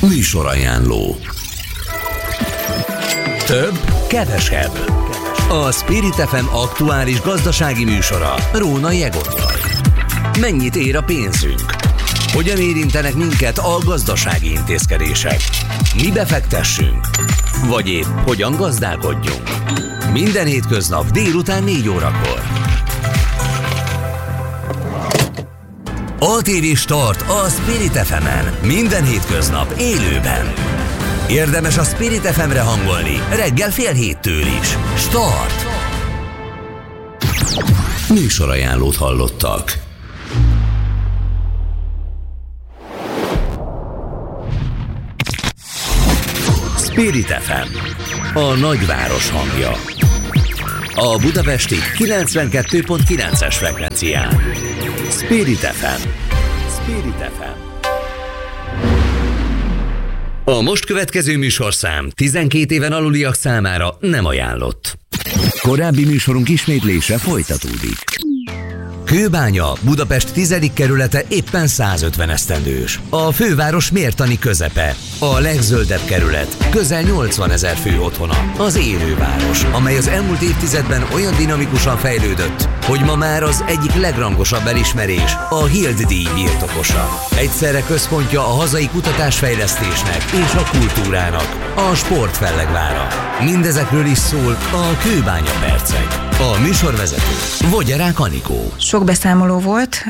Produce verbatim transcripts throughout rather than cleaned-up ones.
Műsorajánló. Több, kevesebb. A Spirit ef em aktuális gazdasági műsora Rónai Egottal. Mennyit ér a pénzünk? Hogyan érintenek minket a gazdasági intézkedések? Mi befektessünk? Vagy épp hogyan gazdálkodjunk? Minden hétköznap délután négy órakor. á té vé Start a Spirit ef emen. Minden hétköznap élőben. Érdemes a Spirit ef emre hangolni reggel fél héttől is. Start! Műsorajánlót hallottak. Spirit ef em, a nagyváros hangja. A budapesti kilencvenkettő pont kilences frekvencián. Spirit ef em. Spirit ef em. A most következő műsorszám tizenkét éven aluliak számára nem ajánlott. Korábbi műsorunk ismétlése folytatódik. Kőbánya, Budapest tizedik kerülete éppen százötven esztendős. A főváros mértani közepe. A legzöldebb kerület, közel nyolcvanezer fő otthona. Az élőváros, amely az elmúlt évtizedben olyan dinamikusan fejlődött, hogy ma már az egyik legrangosabb elismerés, a Hild-díj birtokosa. Egyszerre központja a hazai kutatásfejlesztésnek és a kultúrának, a sportfellegvára. Mindezekről is szól a Kőbánya percek. A műsorvezető Vogyarák Anikó. Sok beszámoló volt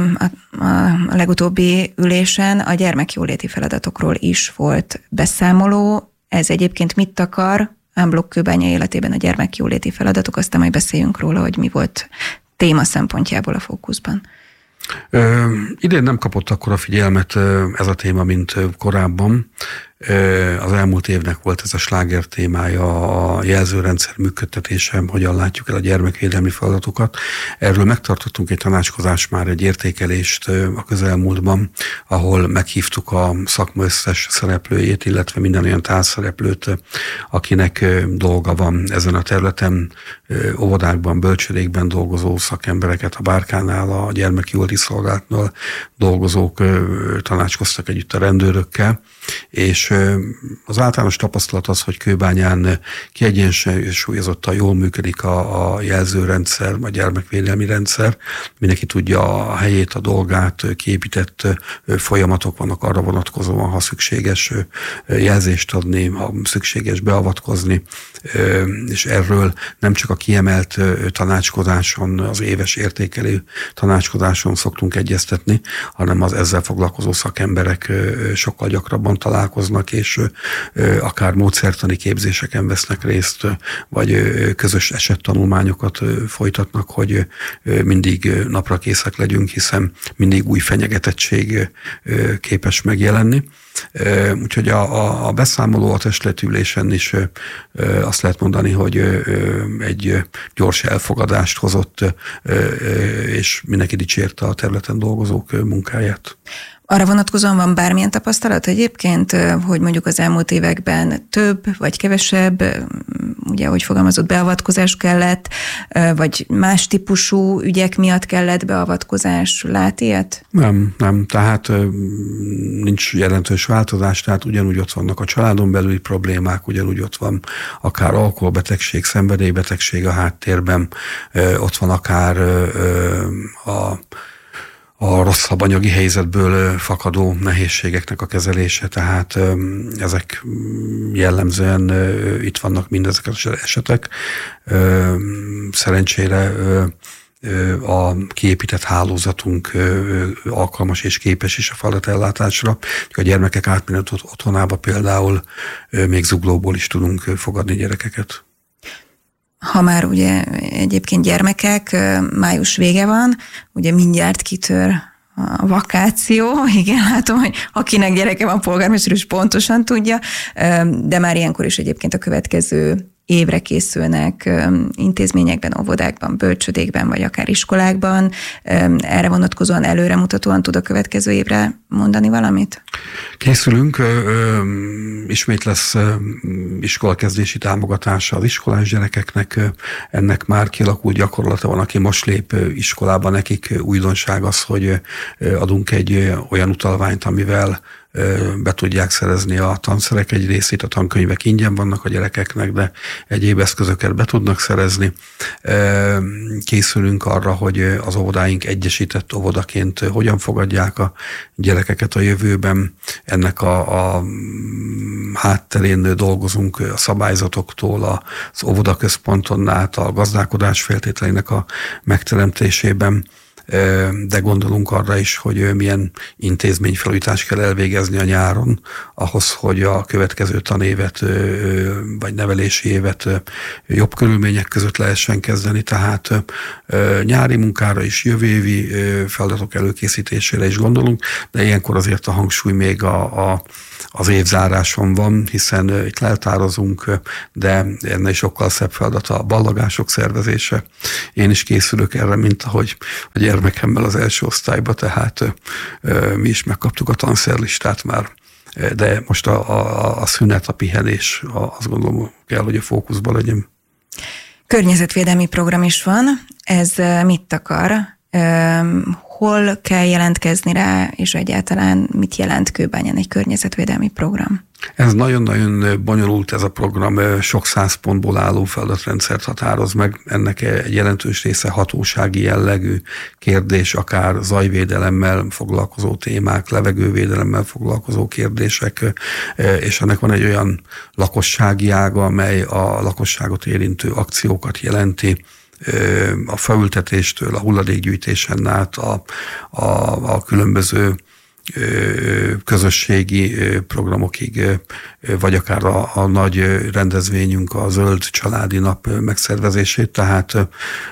a legutóbbi ülésen, a gyermekjóléti feladatokról is volt beszámoló. Ez egyébként mit akar? Unblock Kőbánya életében a gyermekjóléti feladatok, aztán majd beszéljünk róla, hogy mi volt téma szempontjából a fókuszban. Ö, idén nem kapott akkora figyelmet ez a téma, mint korábban. Az elmúlt évnek volt ez a sláger témája, a jelzőrendszer működtetése, hogyan látjuk el a gyermekvédelmi feladatokat. Erről megtartottunk egy tanácskozást, már egy értékelést a közelmúltban, ahol meghívtuk a szakma összes szereplőjét, illetve minden olyan társszereplőt, akinek dolga van ezen a területen, óvodákban, bölcsődékben dolgozó szakembereket, a Bárkánál, a gyermekjóléti szolgálatnál dolgozók tanácskoztak együtt a rendőrökkel, és az általános tapasztalat az, hogy Kőbányán kiegyensúlyozottan jól működik a, a jelzőrendszer, a gyermekvédelmi rendszer. Mindenki tudja a helyét, a dolgát, kiépített folyamatok vannak arra vonatkozóan, ha szükséges jelzést adni, ha szükséges beavatkozni, és erről nem csak a kiemelt tanácskozáson, az éves értékelő tanácskozáson szoktunk egyeztetni, hanem az ezzel foglalkozó szakemberek sokkal gyakrabban találkoznak, és akár módszertani képzéseken vesznek részt, vagy közös esettanulmányokat folytatnak, hogy mindig napra készek legyünk, hiszen mindig új fenyegetettség képes megjelenni. Úgyhogy a, a beszámoló a testületülésen is azt lehet mondani, hogy egy gyors elfogadást hozott, és mindenki dicsérte a területen dolgozók munkáját. Arra vonatkozóan van bármilyen tapasztalat egyébként, hogy mondjuk az elmúlt években több vagy kevesebb, ugye, hogy fogalmazott, beavatkozás kellett, vagy más típusú ügyek miatt kellett beavatkozás, lát ilyet? Nem, nem, tehát nincs jelentős változás, tehát ugyanúgy ott vannak a családon belüli problémák, ugyanúgy ott van akár alkoholbetegség, szenvedélybetegség a háttérben, ott van akár a a rosszabb anyagi helyzetből fakadó nehézségeknek a kezelése, tehát ezek jellemzően itt vannak mindezek az esetek. Szerencsére a kiépített hálózatunk alkalmas és képes is a feladatellátásra. A gyermekek átmenet otthonába például még zuglóból is tudunk fogadni gyerekeket. Ha már ugye egyébként gyermekek, május vége van, ugye mindjárt kitör a vakáció, igen, látom, hogy akinek gyereke van, polgármester is pontosan tudja, de már ilyenkor is egyébként a következő évre készülnek intézményekben, óvodákban, bölcsödékben, vagy akár iskolákban. Erre vonatkozóan előremutatóan tud a következő évre mondani valamit? Készülünk, ismét lesz iskolakezdési támogatása az iskolás gyerekeknek, ennek már kialakult gyakorlata van, aki most lép iskolába, nekik újdonság az, hogy adunk egy olyan utalványt, amivel be tudják szerezni a tanszerek egy részét, a tankönyvek ingyen vannak a gyerekeknek, de egyéb eszközöket be tudnak szerezni. Készülünk arra, hogy az óvodáink egyesített óvodaként hogyan fogadják a gyerekeket a jövőben. Ennek a, a hátterén dolgozunk a szabályzatoktól, az óvodaközponton át a gazdálkodás feltételeinek a megteremtésében, de gondolunk arra is, hogy milyen intézményfelújítást kell elvégezni a nyáron, ahhoz, hogy a következő tanévet vagy nevelési évet jobb körülmények között lehessen kezdeni, tehát nyári munkára is, jövő évi feladatok előkészítésére is gondolunk, de ilyenkor azért a hangsúly még a, a az évzáráson van, hiszen itt leltározunk, de ennél sokkal szebb feladat a ballagások szervezése. Én is készülök erre, mint ahogy a gyermekemmel az első osztályba, tehát mi is megkaptuk a tanszerlistát már, de most a, a, a szünet, a pihenés, azt gondolom kell, hogy a fókuszban legyen. Környezetvédelmi program is van, ez mit akar? Hol kell jelentkezni rá, és egyáltalán mit jelent Kőbányán egy környezetvédelmi program? Ez nagyon-nagyon bonyolult ez a program, sok száz pontból álló feladatrendszert határoz meg. Ennek egy jelentős része hatósági jellegű kérdés, akár zajvédelemmel foglalkozó témák, levegővédelemmel foglalkozó kérdések, és ennek van egy olyan lakossági ága, amely a lakosságot érintő akciókat jelenti, a faültetéstől, a hulladékgyűjtésen át a, a, a különböző közösségi programokig, vagy akár a, a nagy rendezvényünk, a Zöld Családi Nap megszervezését, tehát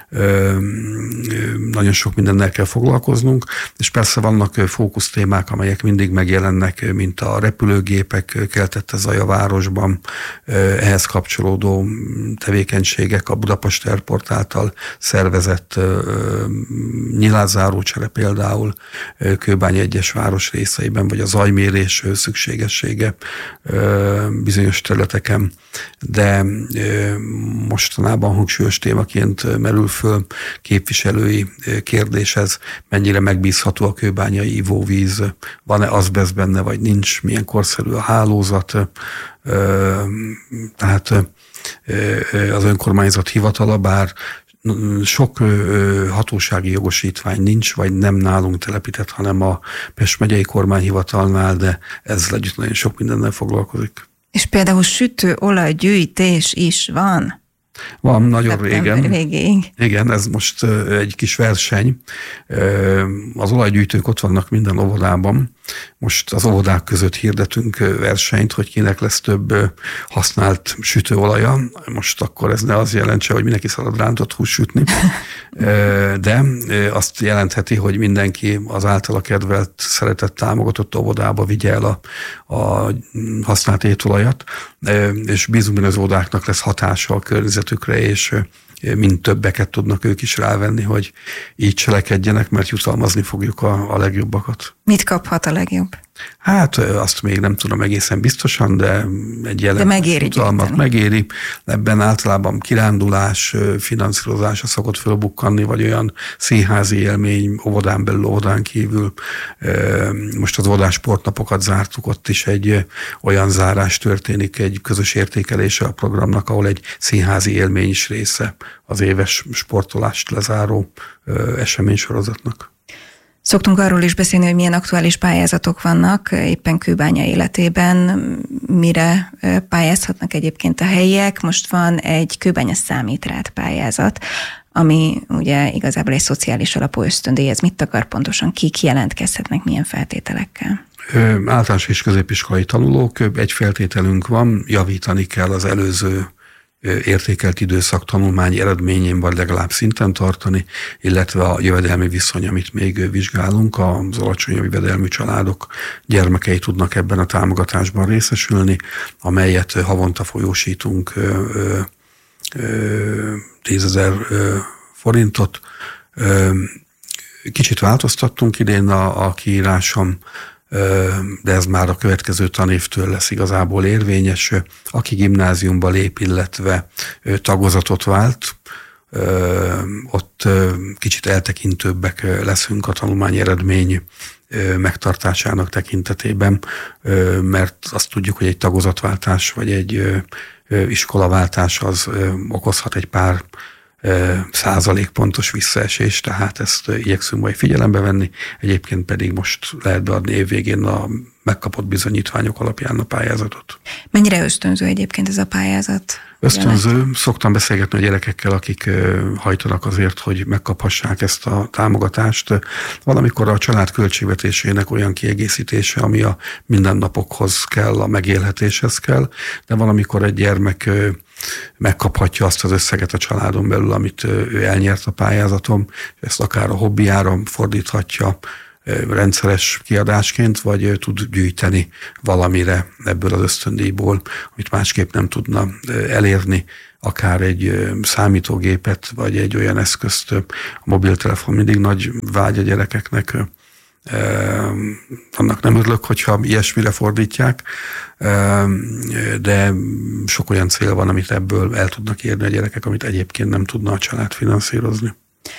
nagyon sok mindennel kell foglalkoznunk, és persze vannak fókusztémák, amelyek mindig megjelennek, mint a repülőgépek keltette zaj a városban, ehhez kapcsolódó tevékenységek, a Budapest Airport által szervezett nyilázárócsere például Kőbánya egyes város részeiben, vagy a zajmérés szükségessége bizonyos területeken, de mostanában hangsúlyos témaként merül föl képviselői kérdés, ez mennyire megbízható a kőbányai ivóvíz, van-e azbeszt benne, vagy nincs, milyen korszerű a hálózat, tehát az önkormányzat hivatala, bár sok hatósági jogosítvány nincs, vagy nem nálunk telepített, hanem a Pest megyei kormányhivatalnál, de ezzel együtt nagyon sok mindennel foglalkozik. És például sütőolajgyűjtés is van? Van, nagyon régen. Végéig. Igen, ez most egy kis verseny. Az olajgyűjtők ott vannak minden óvodában. Most az óvodák között hirdetünk versenyt, hogy kinek lesz több használt sütőolaja. Most akkor ez ne az jelentse, hogy mindenki szalad rántott hús sütni, de azt jelentheti, hogy mindenki az általa kedvelt, szeretett, támogatott óvodába vigye el a, a használt étolajat, és bízunk, hogy az óvodáknak lesz hatása a környezetükre, és mind többeket tudnak ők is rávenni, hogy így cselekedjenek, mert jutalmazni fogjuk a, a legjobbakat. Mit kaphat a legjobb? Hát azt még nem tudom egészen biztosan, de egy jelentős jutalmat megéri. Ebben általában kirándulás, finanszírozása szokott fölbukkanni, vagy olyan színházi élmény óvodán belül, óvodán kívül. Most az óvodás sportnapokat zártuk, ott is egy olyan zárás történik, egy közös értékelése a programnak, ahol egy színházi élmény is része az éves sportolást lezáró eseménysorozatnak. Szoktunk arról is beszélni, hogy milyen aktuális pályázatok vannak éppen Kőbánya életében, mire pályázhatnak egyébként a helyiek. Most van egy Kőbánya számítrát pályázat, ami ugye igazából egy szociális alapú ösztöndíj. Ez mit akar pontosan? Kik jelentkezhetnek, milyen feltételekkel? Ö, általános és középiskolai tanulók, egy feltételünk van, javítani kell az előző értékelt időszak tanulmányi eredményén, vagy legalább szinten tartani, illetve a jövedelmi viszony, amit még vizsgálunk, az alacsonyabb jövedelmű családok gyermekei tudnak ebben a támogatásban részesülni, amelyet havonta folyósítunk tízezer forintot. Kicsit változtattunk idén a, a kiíráson, de ez már a következő tanévtől lesz igazából érvényes. Aki gimnáziumba lép, illetve tagozatot vált, ott kicsit eltekintőbbek leszünk a tanulmány eredmény megtartásának tekintetében, mert azt tudjuk, hogy egy tagozatváltás vagy egy iskolaváltás az okozhat egy pár százalékpontos visszaesés, tehát ezt igyekszünk majd figyelembe venni, egyébként pedig most lehet beadni évvégén a megkapott bizonyítványok alapján a pályázatot. Mennyire ösztönző egyébként ez a pályázat? Ösztönző. Szoktam beszélgetni a gyerekekkel, akik hajtanak azért, hogy megkaphassák ezt a támogatást. Valamikor a család költségvetésének olyan kiegészítése, ami a mindennapokhoz kell, a megélhetéshez kell, de valamikor egy gyermek megkaphatja azt az összeget a családon belül, amit ő elnyert a pályázaton, ezt akár a hobbiára fordíthatja, rendszeres kiadásként, vagy tud gyűjteni valamire ebből az ösztöndíjból, amit másképp nem tudna elérni, akár egy számítógépet, vagy egy olyan eszközt. A mobiltelefon mindig nagy vágy a gyerekeknek, annak nem örülök, hogyha ilyesmire fordítják, de sok olyan cél van, amit ebből el tudnak érni a gyerekek, amit egyébként nem tudna a család finanszírozni.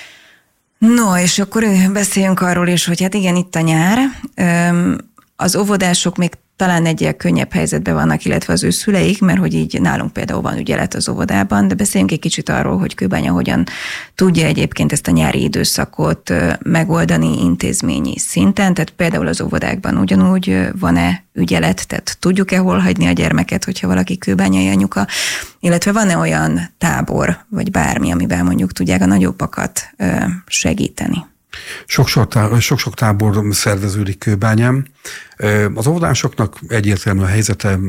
No, és akkor beszéljünk arról is, hogy hát igen, itt a nyár. Az óvodások még talán egy könnyebb helyzetben vannak, illetve az ő szüleik, mert hogy így nálunk például van ügyelet az óvodában, de beszéljünk egy kicsit arról, hogy Kőbánya hogyan tudja egyébként ezt a nyári időszakot megoldani intézményi szinten, tehát például az óvodákban ugyanúgy van-e ügyelet, tehát tudjuk-e hol hagyni a gyermeket, hogyha valaki kőbányai anyuka, illetve van-e olyan tábor, vagy bármi, amivel mondjuk tudják a nagyobbakat segíteni? Sok-sok tábor szerveződik Kőbányán. Az óvodásoknak egyértelmű a helyzete,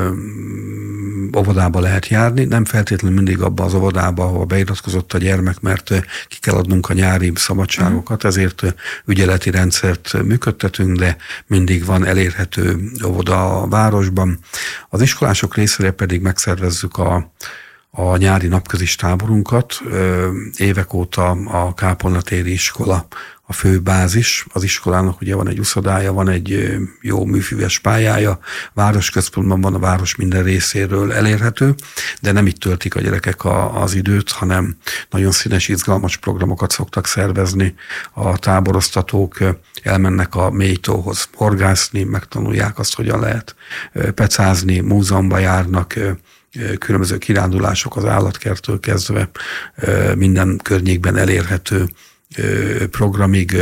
óvodába lehet járni, nem feltétlenül mindig abba az óvodába, ahol beiratkozott a gyermek, mert ki kell adnunk a nyári szabadságokat, ezért ügyeleti rendszert működtetünk, de mindig van elérhető óvoda a városban. Az iskolások részére pedig megszervezzük a a nyári napközis táborunkat. Évek óta a Kápolnatéri iskola a fő bázis. Az iskolának ugye van egy uszodája, van egy jó műfüves pályája, városközpontban van, a város minden részéről elérhető, de nem itt töltik a gyerekek a, az időt, hanem nagyon színes, izgalmas programokat szoktak szervezni. A táboroztatók elmennek a mélytóhoz horgászni, megtanulják azt, hogyan lehet pecázni, múzeumba járnak, különböző kirándulások az állatkertől kezdve minden környékben elérhető programig,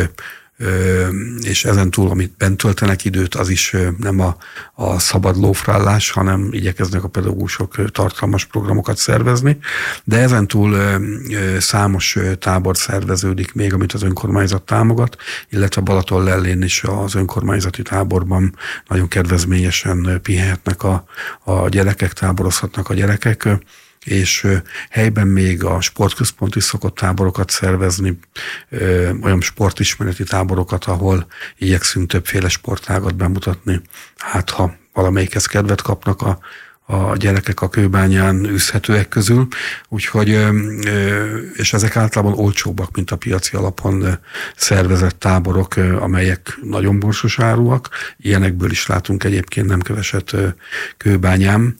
és ezen túl, amit bent töltenek időt, az is nem a, a szabad lófrállás, hanem igyekeznek a pedagógusok tartalmas programokat szervezni, de ezen túl számos tábor szerveződik még, amit az önkormányzat támogat, illetve Balatonlellén is az önkormányzati táborban nagyon kedvezményesen pihenhetnek a, a gyerekek, táborozhatnak a gyerekek, és helyben még a sportközpont is szokott táborokat szervezni, olyan sportismereti táborokat, ahol igyekszünk többféle sportágat bemutatni. Hát, ha valamelyikhez kedvet kapnak a, a gyerekek a Kőbányán űzhetőek közül, úgyhogy, és ezek általában olcsóbbak, mint a piaci alapon szervezett táborok, amelyek nagyon borsos áruak. Ilyenekből is látunk egyébként nem keveset Kőbányán,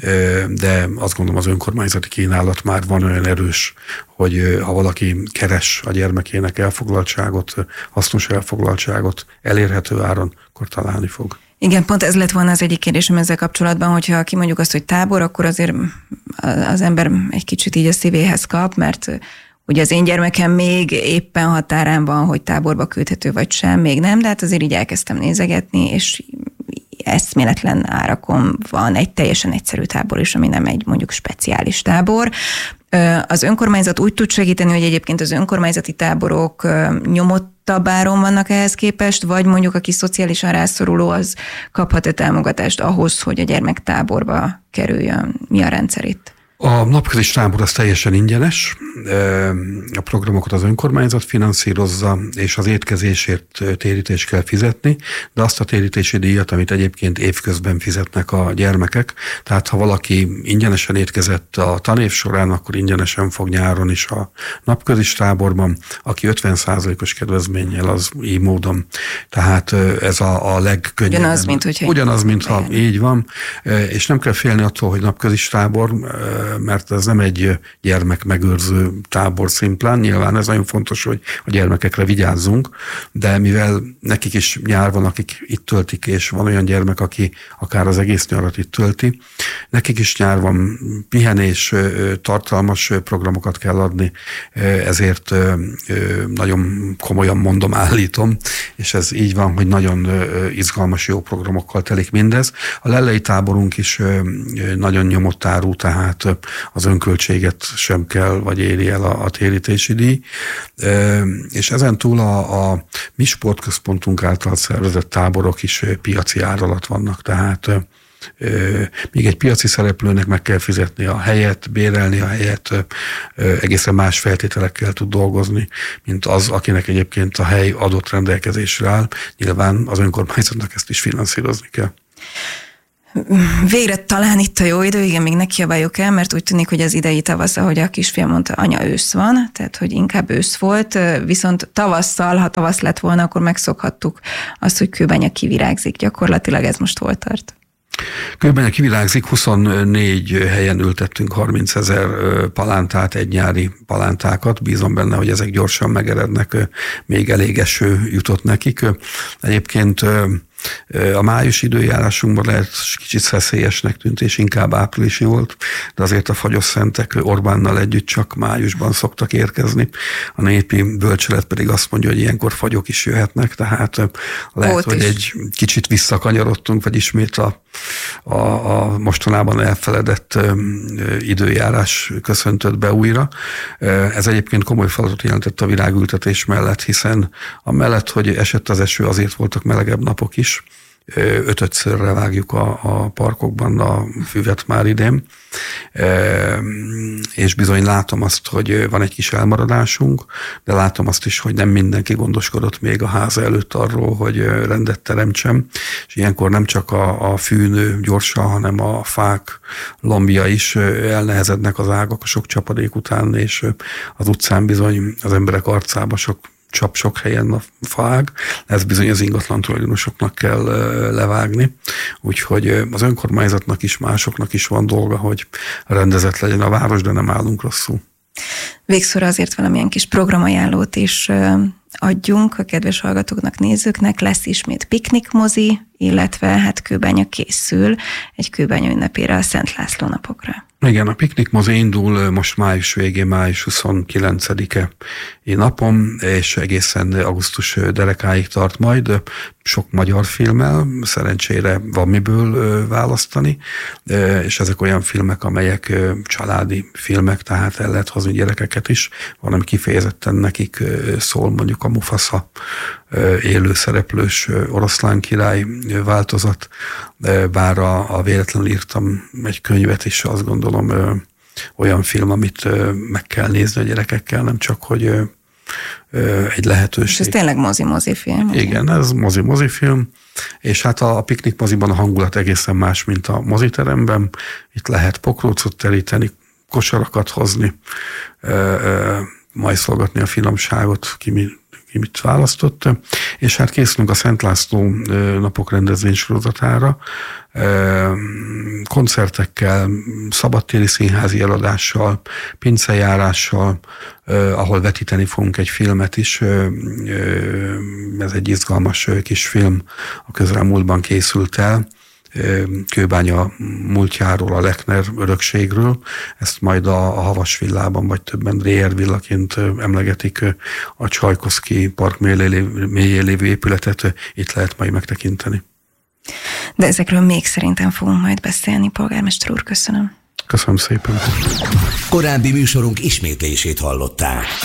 de azt gondolom az önkormányzati kínálat már van olyan erős, hogy ha valaki keres a gyermekének elfoglaltságot, hasznos elfoglaltságot elérhető áron, akkor találni fog. Igen, pont ez lett volna az egyik kérdésem ezzel kapcsolatban, hogyha kimondjuk azt, hogy tábor, akkor azért az ember egy kicsit így a szívéhez kap, mert ugye az én gyermekem még éppen határán van, hogy táborba küldhető vagy sem, még nem, de hát azért így elkezdtem nézegetni, és eszméletlen árakon van egy teljesen egyszerű tábor is, ami nem egy mondjuk speciális tábor. Az önkormányzat úgy tud segíteni, hogy egyébként az önkormányzati táborok nyomottabb áron vannak ehhez képest, vagy mondjuk aki szociálisan rászoruló, az kaphat-e támogatást ahhoz, hogy a gyermek táborba kerüljön? Mi a rendszer itt? A napközis tábor az teljesen ingyenes, a programokat az önkormányzat finanszírozza, és az étkezésért térítést kell fizetni, de azt a térítési díjat, amit egyébként évközben fizetnek a gyermekek, tehát ha valaki ingyenesen étkezett a tanév során, akkor ingyenesen fog nyáron is a napközis táborban, aki ötven százalékos kedvezménnyel, az így módon. Tehát ez a, a legkönnyebb. Ugyanaz, mint hogyha... Ugyanaz, mintha így van, és nem kell félni attól, hogy napközis tábor, mert ez nem egy gyermekmegőrző tábor szimplán, nyilván ez nagyon fontos, hogy a gyermekekre vigyázzunk, de mivel nekik is nyár van, akik itt töltik, és van olyan gyermek, aki akár az egész nyarat itt tölti, nekik is nyár van, pihenés, tartalmas programokat kell adni, ezért nagyon komolyan mondom, állítom, és ez így van, hogy nagyon izgalmas, jó programokkal telik mindez. A lellei táborunk is nagyon nyomott áru, tehát az önköltséget sem kell, vagy éri el a, a térítési díj. És ezen túl a, a mi sportközpontunk által szervezett táborok is piaci ár alatt vannak, tehát még egy piaci szereplőnek meg kell fizetni a helyet, bérelni a helyet, egészen más feltételekkel tud dolgozni, mint az, akinek egyébként a hely adott rendelkezésre áll. Nyilván az önkormányzatnak ezt is finanszírozni kell. Végre talán itt a jó idő, igen, még ne kiabáljuk el, mert úgy tűnik, hogy az idei tavasz, ahogy a kisfiam mondta, anya ősz van, tehát hogy inkább ősz volt, viszont tavasszal, ha tavasz lett volna, akkor megszokhattuk azt, hogy Kőbánya kivirágzik. Gyakorlatilag ez most hol tart? Kőbánya kivirágzik, huszonnégy helyen ültettünk harmincezer palántát, egy nyári palántákat. Bízom benne, hogy ezek gyorsan megerednek, még elég eső jutott nekik. Egyébként a május időjárásunkban lehet kicsit szeszélyesnek tűnt, és inkább áprilisi volt, de azért a fagyosszentek Orbánnal együtt csak májusban szoktak érkezni. A népi bölcselet pedig azt mondja, hogy ilyenkor fagyok is jöhetnek, tehát lehet, Ott hogy is. egy kicsit visszakanyarodtunk, vagy ismét a, a, a mostanában elfeledett időjárás köszöntött be újra. Ez egyébként komoly feladatot jelentett a virágültetés mellett, hiszen amellett, hogy esett az eső, azért voltak melegebb napok is. Ötödszörre vágjuk a, a parkokban a füvet már idén, és bizony látom azt, hogy van egy kis elmaradásunk, de látom azt is, hogy nem mindenki gondoskodott még a háza előtt arról, hogy rendet teremtsem, és ilyenkor nem csak a, a fűnő gyorsan, hanem a fák lombja is elnehezednek az ágak a sok csapadék után, és az utcán bizony az emberek arcába sok csap sok helyen a faág, ez bizony az ingatlan tulajdonosoknak kell levágni, úgyhogy az önkormányzatnak is, másoknak is van dolga, hogy rendezett legyen a város, de nem állunk rosszul. Végszóra azért valamilyen kis programajánlót is adjunk a kedves hallgatóknak, nézőknek. Lesz ismét piknikmozi, illetve hát Kőbánya készül egy Kőbánya ünnepére, a Szent László napokra. Igen, a piknikmozi indul most május végén, május huszonkilencedike napon, és egészen augusztus derekáig tart majd. Sok magyar filmmel, szerencsére van miből választani, és ezek olyan filmek, amelyek családi filmek, tehát el lehet hozni gyerekeket is, van, ami kifejezetten nekik szól, mondjuk a Mufasa élő szereplős oroszlán király változat, bár a, a véletlenül írtam egy könyvet is, azt gondolom olyan film, amit meg kell nézni a gyerekekkel, nem csak, hogy egy lehetőség. És ez tényleg mozi-mozi film. Igen, ez mozi-mozi film, és hát a, a piknik moziban a hangulat egészen más, mint a moziteremben. Itt lehet pokrócot teríteni, kosarakat hozni, majszolgatni a finomságot, ki mi ki mit választott, és hát készülünk a Szent László napok rendezvénysorozatára, koncertekkel, szabadtéri színházi eladással, pincejárással, ahol vetíteni fogunk egy filmet is. Ez egy izgalmas kis film, a közelmúltban készült el, Kőbánya múltjáról, a Lechner örökségről. Ezt majd a, a Havas villában, vagy többen Dreher villaként emlegetik, a Csajkovszky park mélyén lévő épületet itt lehet majd megtekinteni. De ezekről még szerintem fogunk majd beszélni, polgármester úr, köszönöm. Köszönöm szépen. Korábbi műsorunk ismétlését hallották.